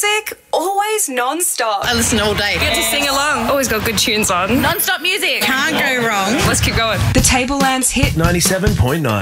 music, always non-stop. I listen all day. Get to sing along. Always got good tunes on. Non-stop music. Can't go wrong. Let's keep going. The Tablelands hit 97.9.